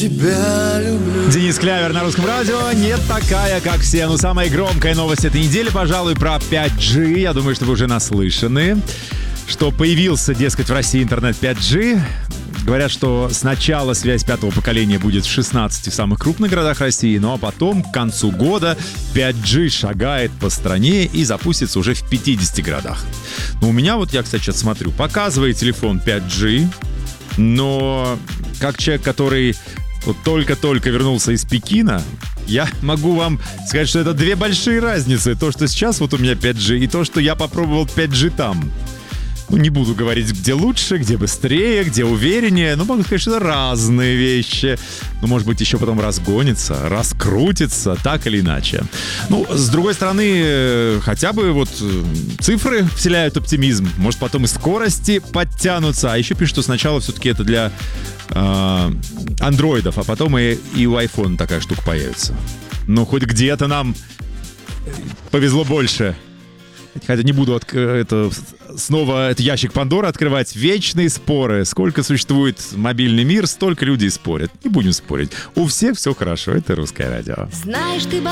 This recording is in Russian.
тебя люблю. Денис Клявер на Русском радио. Не такая, как все. Но самая громкая новость этой недели, пожалуй, про 5G. Я думаю, что вы уже наслышаны, что появился, дескать, в России интернет 5G. Говорят, что сначала связь пятого поколения будет в 16 самых крупных городах России, ну а потом, к концу года, 5G шагает по стране и запустится уже в 50 городах. Ну, у меня вот, я, кстати, сейчас смотрю, показывает телефон 5G, но как человек, который вот только-только вернулся из Пекина, я могу вам сказать, что это две большие разницы. То, что сейчас вот у меня 5G, и то, что я попробовал 5G там. Ну, не буду говорить, где лучше, где быстрее, где увереннее. Ну, могу сказать, что это разные вещи. Ну, может быть, еще потом разгонится, раскрутится, так или иначе. Ну, с другой стороны, хотя бы вот цифры вселяют оптимизм. Может, потом и скорости подтянутся. А еще пишут, что сначала все-таки это для андроидов, а потом и у iPhone такая штука появится. Ну, хоть где-то нам повезло больше. Хотя не буду снова этот ящик Пандоры открывать. Вечные споры. Сколько существует мобильный мир, столько людей спорят. Не будем спорить. У всех все хорошо. Это Русское радио. Знаешь, ты